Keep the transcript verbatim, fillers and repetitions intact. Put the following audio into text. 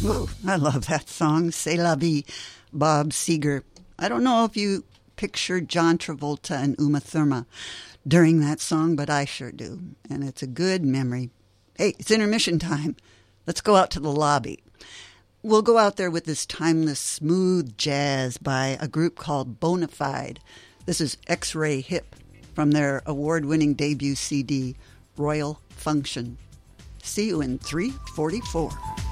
Ooh, I love that song, C'est la vie, Bob Seger. I don't know if you pictured John Travolta and Uma Thurman during that song, but I sure do, and it's a good memory. Hey, it's intermission time. Let's go out to the lobby. We'll go out there with this timeless, smooth jazz by a group called Bonafide. This is X-Ray Hip from their award-winning debut C D, Royal Function. See you in three forty-four.